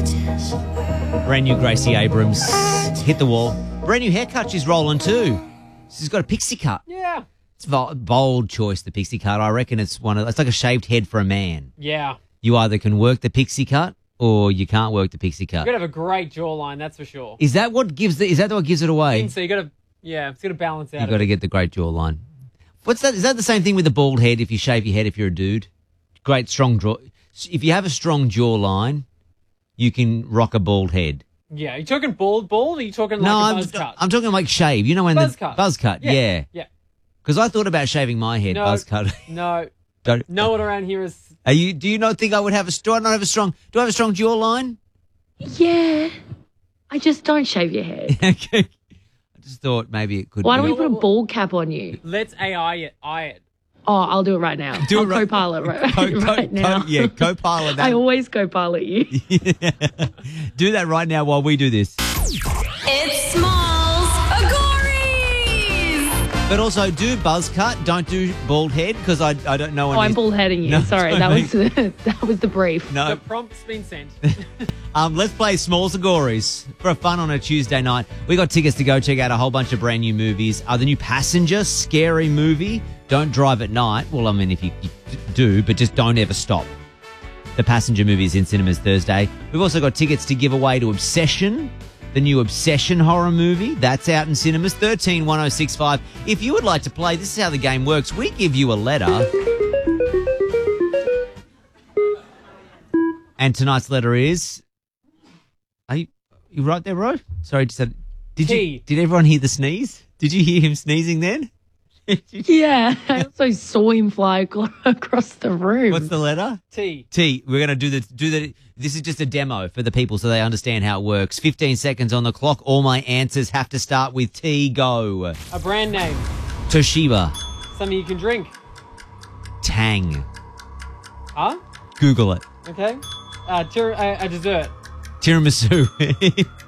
Brand new Gracie Abrams. Hit the wall. Brand new haircut she's rolling too. She's got a pixie cut. Yeah. It's a bold choice, the pixie cut. I reckon it's it's like a shaved head for a man. Yeah. You either can work the pixie cut or you can't work the pixie cut. You've got to have a great jawline, that's for sure. Is that what gives it away? So you got to, it's got to balance out. You've got to get the great jawline. What's that? Is that the same thing with the bald head if you shave your head if you're a dude? Great strong jaw. If you have a strong jawline, you can rock a bald head. Yeah. Are you talking bald or are you talking like a buzz cut? I'm talking like shave. You know when buzz cut. Buzz cut, yeah. Yeah. Because I thought about shaving my head, No, buzz cut. No. Don't, No one around here is... do you not think I would have do I not have a strong jawline? Yeah. I just don't shave your head. Okay. I just thought maybe it could Why be. don't we put a bald cap on you? Let's AI it. Oh, I'll do it right now. Do it I'll right- co-pilot right now. Co-pilot that. I always co-pilot you. Do that right now while we do this. It's Smalls Agories! But also do buzz cut, don't do bald head because I don't know. Oh, I'm bald heading you. No, Sorry, that was the brief. No. The prompt's been sent. Let's play Smalls Agories for fun on a Tuesday night. We got tickets to go check out a whole bunch of brand new movies. The new Passenger, scary movie. Don't drive at night. Well, I mean, if you do, but just don't ever stop. The Passenger movie is in cinemas Thursday. We've also got tickets to give away to Obsession, the new Obsession horror movie. That's out in cinemas, 131065. If you would like to play, this is how the game works. We give you a letter. And tonight's letter is... Are you right there, bro? Sorry, did everyone hear the sneeze? Did you hear him sneezing then? Yeah, I also saw him fly across the room. What's the letter? T. We're going to do the. This is just a demo for the people so they understand how it works. 15 seconds on the clock. All my answers have to start with T. Go. A brand name. Toshiba. Something you can drink. Tang. Huh? Google it. Okay. A dessert. Tiramisu.